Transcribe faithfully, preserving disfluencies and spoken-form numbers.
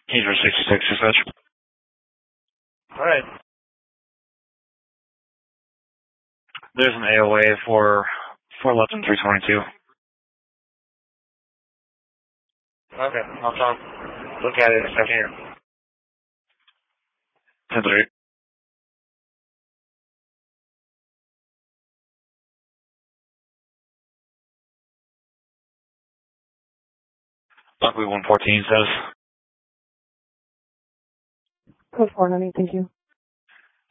He's for sixty-six, dispatch. Alright. There's an A O A for four eleven, three twenty-two. Okay, I'll tell him. Look at it in a second here. ten three. Buckley one fourteen says. Code four ninety, thank you.